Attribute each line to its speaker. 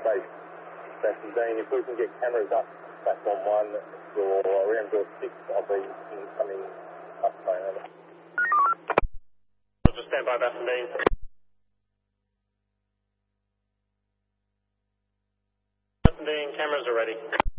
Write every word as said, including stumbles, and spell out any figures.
Speaker 1: face. Station Dean, if we can get cameras up, platform one, or around door six, I'll be incoming up train.
Speaker 2: I'll just stand by Bastion Dean. Bastion Dean, cameras are ready.